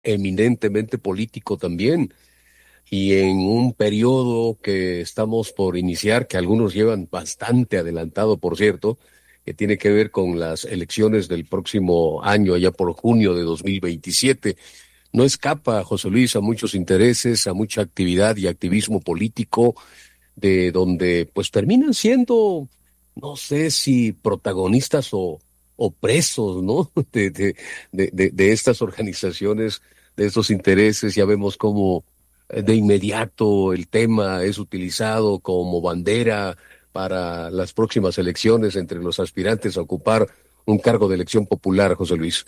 eminentemente político también, y en un periodo que estamos por iniciar, que algunos llevan bastante adelantado, por cierto, que tiene que ver con las elecciones del próximo año, allá por junio de 2027. No escapa, José Luis, a muchos intereses, a mucha actividad y activismo político, de donde pues terminan siendo, no sé si protagonistas o presos, ¿no? De estas organizaciones, de estos intereses. Ya vemos cómo de inmediato el tema es utilizado como bandera para las próximas elecciones entre los aspirantes a ocupar un cargo de elección popular, José Luis.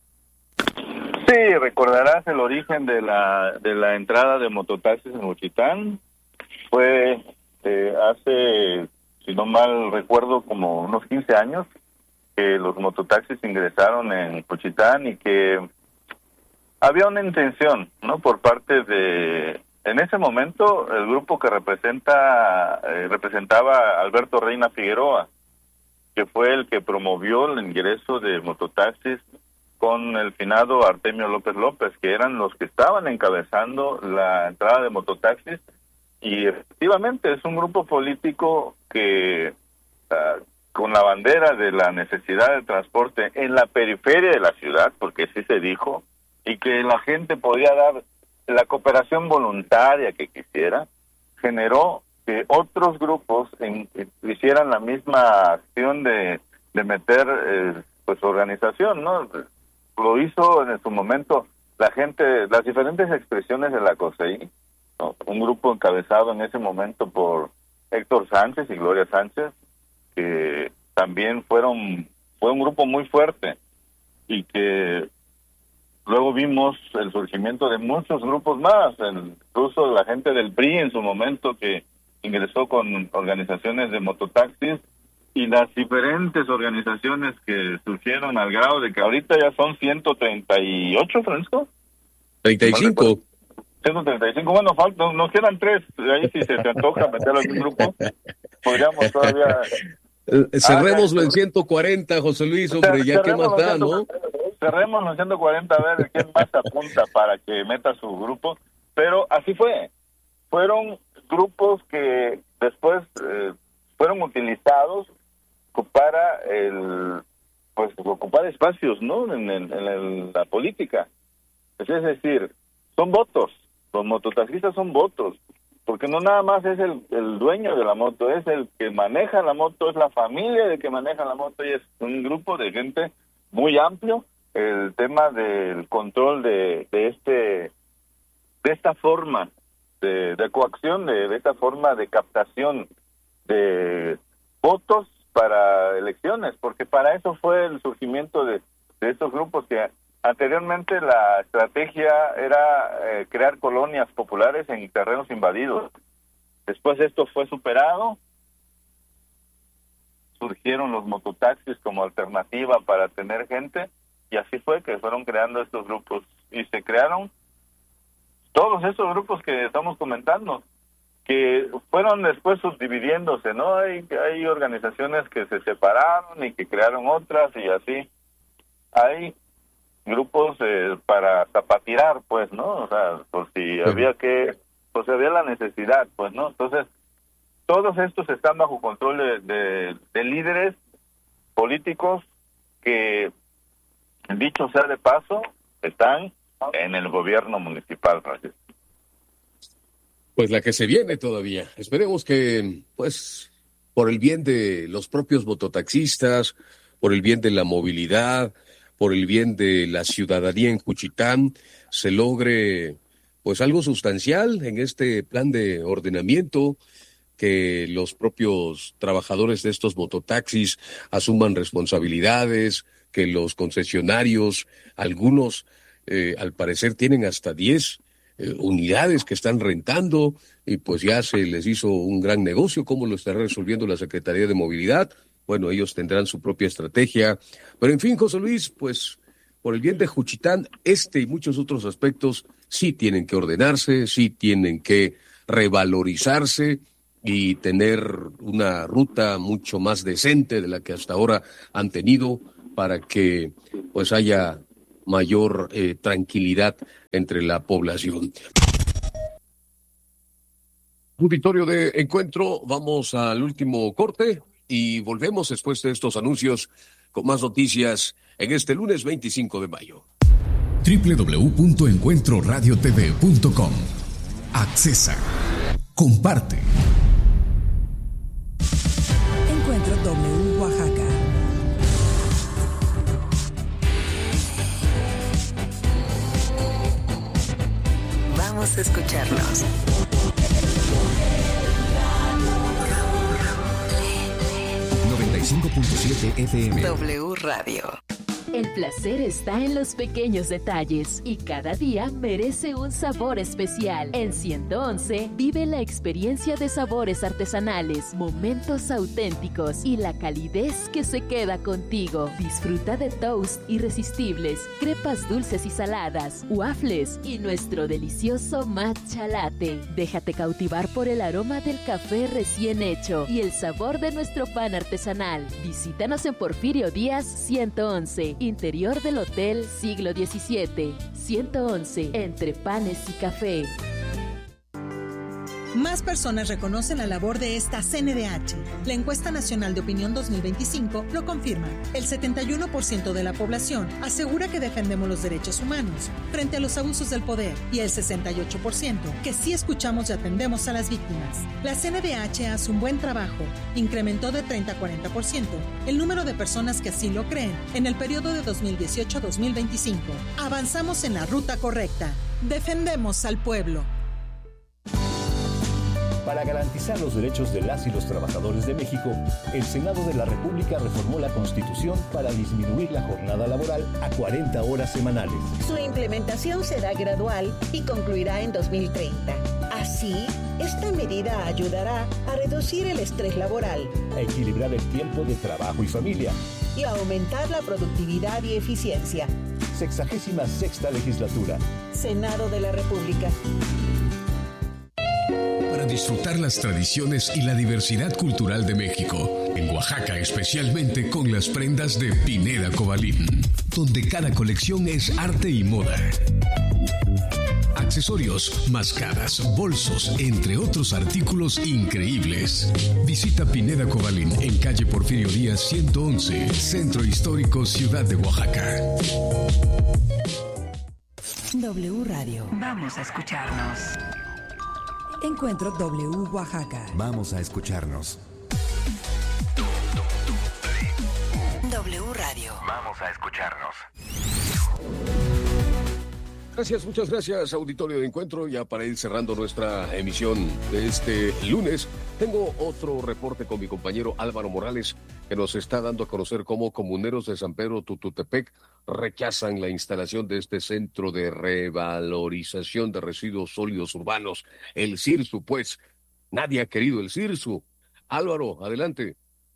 Sí, recordarás el origen de la entrada de mototaxis en Juchitán. Fue hace, si no mal recuerdo, como unos 15 años que los mototaxis ingresaron en Juchitán, y que había una intención, ¿no? Por parte de, en ese momento, el grupo que representaba a Alberto Reina Figueroa, que fue el que promovió el ingreso de mototaxis con el finado Artemio López López, que eran los que estaban encabezando la entrada de mototaxis. Y efectivamente es un grupo político que, con la bandera de la necesidad de transporte en la periferia de la ciudad, porque sí se dijo, y que la gente podía dar la cooperación voluntaria que quisiera, generó que otros grupos hicieran la misma acción de meter pues organización, ¿no? Lo hizo en su momento la gente, las diferentes expresiones de la COSEI, ¿no? Un grupo encabezado en ese momento por Héctor Sánchez y Gloria Sánchez, que también fue un grupo muy fuerte, y que luego vimos el surgimiento de muchos grupos más, incluso la gente del PRI en su momento, que ingresó con organizaciones de mototaxis, y las diferentes organizaciones que surgieron al grado de que ahorita ya son 138, Francisco. 35. 135, bueno, nos quedan 3, ahí si se te antoja meter algún grupo, podríamos todavía... Cerrémoslo en 140, José Luis, hombre, ya qué más da, ¿no? Cerremos los 140, a ver quién más apunta para que meta su grupo, pero así fue. Fueron grupos que después fueron utilizados para ocupar espacios, ¿no? En la política. Es decir, son votos. Los mototaxistas son votos, porque no nada más es el dueño de la moto, es el que maneja la moto, es la familia de que maneja la moto, y es un grupo de gente muy amplio. El tema del control de esta forma de coacción, de esta forma de captación de votos para elecciones, porque para eso fue el surgimiento de estos grupos, que anteriormente la estrategia era crear colonias populares en terrenos invadidos. Después esto fue superado, surgieron los mototaxis como alternativa para tener gente, y así fue que fueron creando estos grupos, y se crearon todos estos grupos que estamos comentando, que fueron después subdividiéndose, ¿no? Hay organizaciones que se separaron y que crearon otras, y así hay grupos para zapatirar, pues, ¿no? O sea, por si había la necesidad, pues, ¿no? Entonces, todos estos están bajo control de líderes políticos que, dicho sea de paso, están en el gobierno municipal, Francisco. Pues la que se viene todavía. Esperemos que, pues, por el bien de los propios mototaxistas, por el bien de la movilidad, por el bien de la ciudadanía en Juchitán, se logre, pues, algo sustancial en este plan de ordenamiento, que los propios trabajadores de estos mototaxis asuman responsabilidades, que los concesionarios, algunos, al parecer, tienen hasta 10 unidades que están rentando, y pues ya se les hizo un gran negocio. ¿Cómo lo estará resolviendo la Secretaría de Movilidad? Bueno, ellos tendrán su propia estrategia. Pero en fin, José Luis, pues por el bien de Juchitán, y muchos otros aspectos sí tienen que ordenarse, sí tienen que revalorizarse y tener una ruta mucho más decente de la que hasta ahora han tenido, para que pues haya mayor tranquilidad entre la población. Auditorio de Encuentro, vamos al último corte y volvemos después de estos anuncios con más noticias en este lunes 25 de mayo. www.encuentroradiotv.com. Accesa. Comparte. Encuentro W Oaxaca. Vamos a escucharnos. 95.7 FM. W Radio. El placer está en los pequeños detalles y cada día merece un sabor especial. En 111 vive la experiencia de sabores artesanales, momentos auténticos y la calidez que se queda contigo. Disfruta de toast irresistibles, crepas dulces y saladas, waffles y nuestro delicioso matcha latte. Déjate cautivar por el aroma del café recién hecho y el sabor de nuestro pan artesanal. Visítanos en Porfirio Díaz 111. Interior del Hotel Siglo XVII, 111, entre panes y café. Más personas reconocen la labor de esta CNDH. La encuesta nacional de opinión 2025 lo confirma. El 71% de la población asegura que defendemos los derechos humanos frente a los abusos del poder y el 68% que sí escuchamos y atendemos a las víctimas. La CNDH hace un buen trabajo. Incrementó de 30 a 40% el número de personas que así lo creen en el periodo de 2018 a 2025. Avanzamos en la ruta correcta. Defendemos al pueblo. Para garantizar los derechos de las y los trabajadores de México, el Senado de la República reformó la Constitución para disminuir la jornada laboral a 40 horas semanales. Su implementación será gradual y concluirá en 2030. Así, esta medida ayudará a reducir el estrés laboral, a equilibrar el tiempo de trabajo y familia y a aumentar la productividad y eficiencia. 66ª legislatura. Senado de la República. Para disfrutar las tradiciones y la diversidad cultural de México, en Oaxaca especialmente con las prendas de Pineda Cobalín, donde cada colección es arte y moda. Accesorios, máscaras, bolsos, entre otros artículos increíbles. Visita Pineda Cobalín en calle Porfirio Díaz 111, Centro Histórico, Ciudad de Oaxaca. W Radio. Vamos a escucharnos. Encuentro W Oaxaca. Vamos a escucharnos. W Radio. Vamos a escucharnos. Gracias, muchas gracias, auditorio de Encuentro. Ya para ir cerrando nuestra emisión de este lunes, tengo otro reporte con mi compañero Álvaro Morales, que nos está dando a conocer cómo comuneros de San Pedro Tututepec rechazan la instalación de este centro de revalorización de residuos sólidos urbanos, el CIRSU, pues. Nadie ha querido el CIRSU. Álvaro, adelante.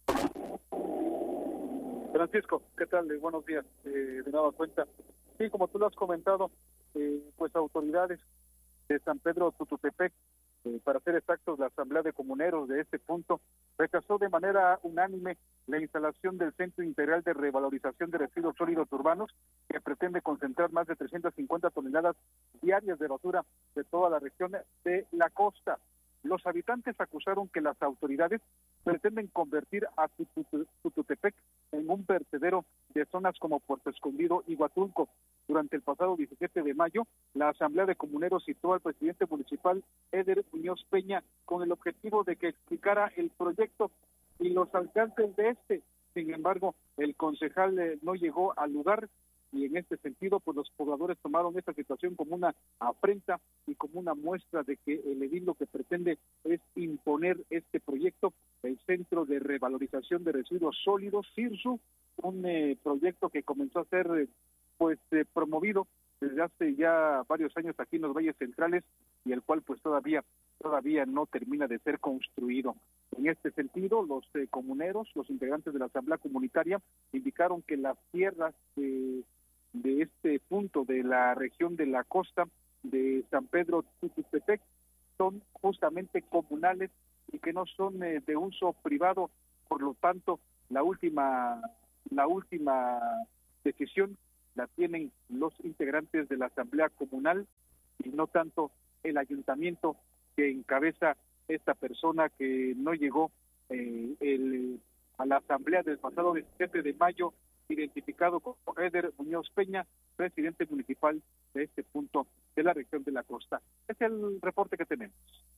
Francisco, ¿qué tal? Buenos días. De nueva cuenta. Sí, como tú lo has comentado, pues autoridades de San Pedro Tututepec, para ser exactos, la Asamblea de Comuneros de este punto, rechazó de manera unánime la instalación del Centro Integral de Revalorización de Residuos Sólidos Urbanos, que pretende concentrar más de 350 toneladas diarias de basura de toda la región de la costa. Los habitantes acusaron que las autoridades pretenden convertir a Tututepec en un vertedero de zonas como Puerto Escondido y Huatulco. Durante el pasado 17 de mayo, la Asamblea de Comuneros citó al presidente municipal, Eder Muñoz Peña, con el objetivo de que explicara el proyecto y los alcances de este. Sin embargo, el concejal no llegó al lugar y en este sentido, pues los pobladores tomaron esta situación como una afrenta y como una muestra de que el edil lo que pretende es imponer este proyecto, el Centro de Revalorización de Residuos Sólidos, CIRSU, un proyecto que comenzó a ser promovido desde hace ya varios años aquí en los Valles Centrales y el cual pues todavía no termina de ser construido. En este sentido, los comuneros, los integrantes de la Asamblea Comunitaria, indicaron que las tierras de este punto de la región de la costa de San Pedro Tututepec son justamente comunales y que no son de uso privado. Por lo tanto, la última decisión la tienen los integrantes de la Asamblea Comunal y no tanto el ayuntamiento que encabeza esta persona que no llegó a la asamblea del pasado 17 de mayo, identificado como Eder Muñoz Peña, presidente municipal de este punto de la región de la costa. Es el reporte que tenemos.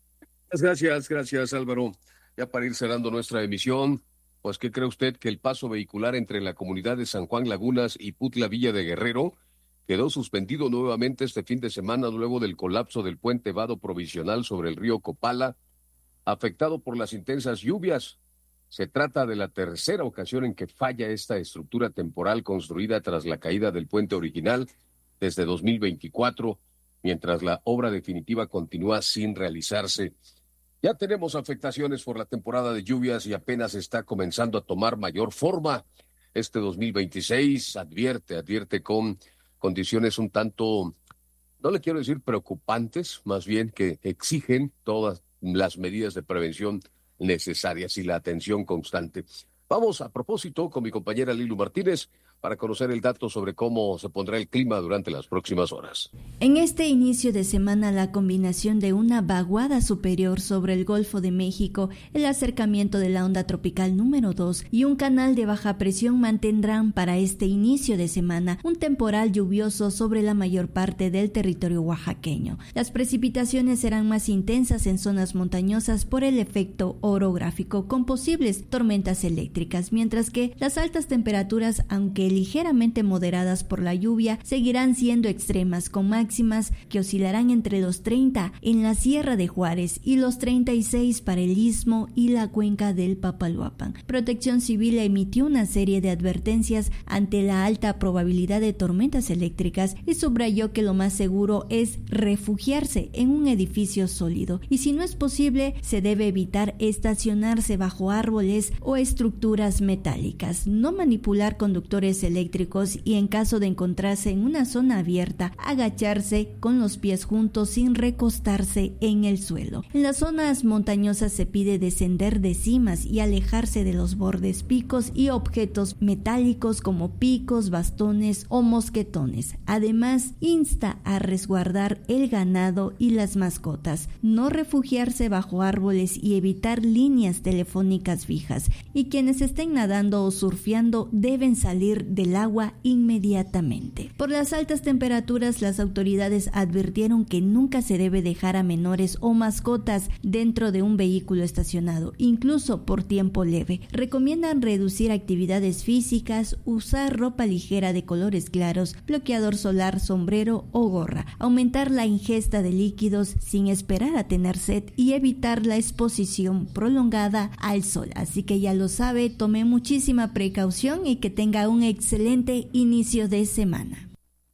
Gracias Álvaro. Ya para ir cerrando nuestra emisión, pues ¿qué cree usted? Que el paso vehicular entre la comunidad de San Juan Lagunas y Putla Villa de Guerrero quedó suspendido nuevamente este fin de semana luego del colapso del puente vado provisional sobre el río Copala, afectado por las intensas lluvias. Se trata de la tercera ocasión en que falla esta estructura temporal construida tras la caída del puente original desde 2024, mientras la obra definitiva continúa sin realizarse. Ya tenemos afectaciones por la temporada de lluvias y apenas está comenzando a tomar mayor forma. Este 2026 advierte con condiciones un tanto, no le quiero decir preocupantes, más bien que exigen todas las medidas de prevención necesarias y la atención constante. Vamos a propósito con mi compañera Lilu Martínez para conocer el dato sobre cómo se pondrá el clima durante las próximas horas. En este inicio de semana, la combinación de una vaguada superior sobre el Golfo de México, el acercamiento de la onda tropical número 2 y un canal de baja presión mantendrán para este inicio de semana un temporal lluvioso sobre la mayor parte del territorio oaxaqueño. Las precipitaciones serán más intensas en zonas montañosas por el efecto orográfico, con posibles tormentas eléctricas, mientras que las altas temperaturas, aunque ligeramente moderadas por la lluvia, seguirán siendo extremas, con máximas que oscilarán entre los 30 en la Sierra de Juárez y los 36 para el Istmo y la cuenca del Papaloapan. Protección Civil emitió una serie de advertencias ante la alta probabilidad de tormentas eléctricas y subrayó que lo más seguro es refugiarse en un edificio sólido y, si no es posible, se debe evitar estacionarse bajo árboles o estructuras metálicas, no manipular conductores eléctricos y, en caso de encontrarse en una zona abierta, agacharse con los pies juntos sin recostarse en el suelo. En las zonas montañosas se pide descender de cimas y alejarse de los bordes, picos y objetos metálicos como picos, bastones o mosquetones. Además, insta a resguardar el ganado y las mascotas, no refugiarse bajo árboles y evitar líneas telefónicas fijas, y quienes estén nadando o surfeando deben salir del agua inmediatamente. Por las altas temperaturas, las autoridades advirtieron que nunca se debe dejar a menores o mascotas dentro de un vehículo estacionado, incluso por tiempo leve. Recomiendan reducir actividades físicas, usar ropa ligera de colores claros, bloqueador solar, sombrero o gorra, aumentar la ingesta de líquidos sin esperar a tener sed y evitar la exposición prolongada al sol. Así que ya lo sabe, tome muchísima precaución y que tenga un excelente inicio de semana.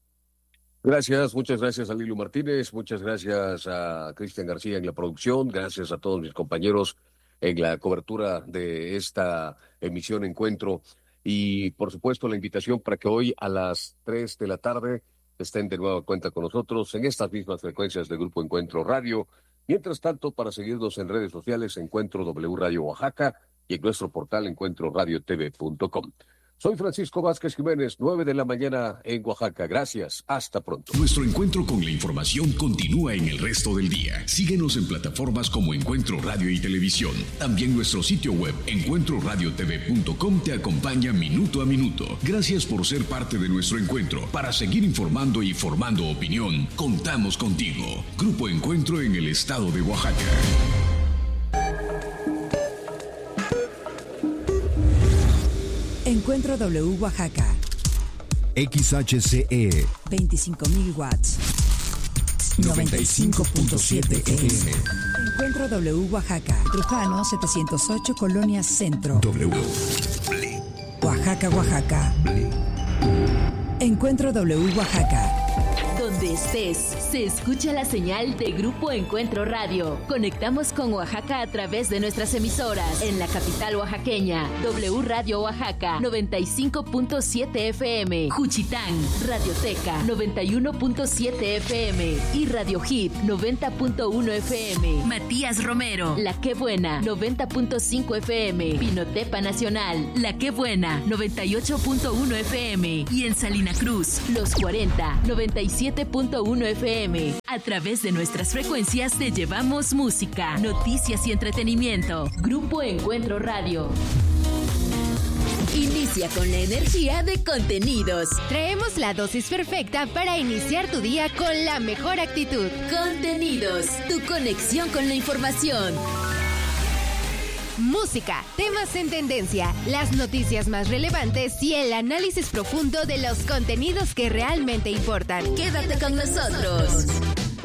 Muchas gracias a Lilu Martínez, muchas gracias a Cristian García en la producción, gracias a todos mis compañeros en la cobertura de esta emisión Encuentro, y por supuesto la invitación para que hoy a las 3 de la tarde estén de nueva cuenta con nosotros en estas mismas frecuencias de Grupo Encuentro Radio. Mientras tanto, para seguirnos en redes sociales, Encuentro W Radio Oaxaca, y en nuestro portal encuentroradiotv.com. Soy Francisco Vázquez Jiménez, 9 de la mañana en Oaxaca. Gracias, hasta pronto. Nuestro encuentro con la información continúa en el resto del día. Síguenos en plataformas como Encuentro Radio y Televisión. También nuestro sitio web, encuentroradiotv.com, te acompaña minuto a minuto. Gracias por ser parte de nuestro encuentro. Para seguir informando y formando opinión, contamos contigo. Grupo Encuentro en el estado de Oaxaca. Encuentro W Oaxaca. XHCE 25,000 watts. 95.7 FM. Encuentro W Oaxaca. Trujano 708, Colonia Centro. W. Oaxaca, Oaxaca. Encuentro W Oaxaca. Donde estés, se escucha la señal de Grupo Encuentro Radio. Conectamos con Oaxaca a través de nuestras emisoras. En la capital oaxaqueña, W Radio Oaxaca, 95.7 FM. Juchitán, Radioteca, 91.7 FM. Y Radio Hit, 90.1 FM. Matías Romero, La Qué Buena, 90.5 FM. Pinotepa Nacional, La Qué Buena, 98.1 FM. Y en Salina Cruz, Los 40, 97.1 FM. A través de nuestras frecuencias te llevamos música, noticias y entretenimiento. Grupo Encuentro Radio. Inicia con la energía de contenidos. Traemos la dosis perfecta para iniciar tu día con la mejor actitud. Contenidos, tu conexión con la información. Música, temas en tendencia, las noticias más relevantes y el análisis profundo de los contenidos que realmente importan. Quédate con nosotros.